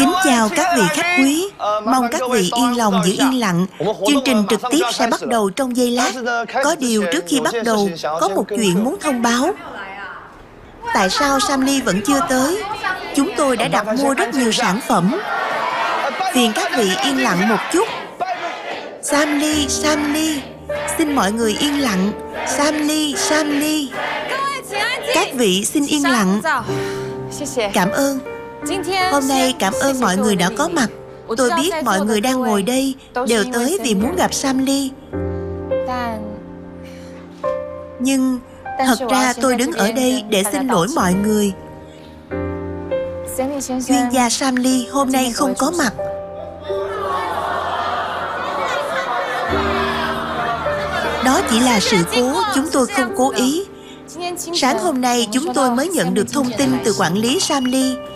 Kính chào các vị khách quý. Mong các vị yên lòng giữ yên lặng. Chương trình trực tiếp sẽ bắt đầu trong giây lát. Có điều trước khi bắt đầu, có một chuyện muốn thông báo. Tại sao Samly vẫn chưa tới? Chúng tôi đã đặt mua rất nhiều sản phẩm. Phiền các vị yên lặng một chút. Samly, xin mọi người yên lặng. Samly. Các vị xin yên lặng. Cảm ơn. Hôm nay cảm ơn mọi người đã có mặt. Tôi biết mọi người đang ngồi đây đều tới vì muốn gặp Samly. Nhưng thật ra tôi đứng ở đây để xin lỗi mọi người. Chuyên gia Samly hôm nay không có mặt. Đó chỉ là sự cố, chúng tôi không cố ý. Sáng hôm nay chúng tôi mới nhận được thông tin từ quản lý Samly.